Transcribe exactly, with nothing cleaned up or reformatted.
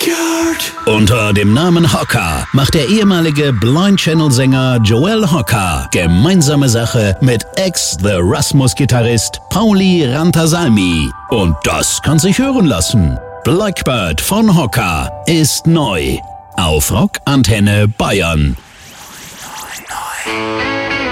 Backyard. Unter dem Namen Hocker macht der ehemalige Blind Channel-Sänger Joel Hocker gemeinsame Sache mit Ex-The Rasmus-Gitarrist Pauli Rantasalmi. Und das kann sich hören lassen. Blackbird von Hocker ist neu auf Rock Antenne Bayern. Neu, neu, neu.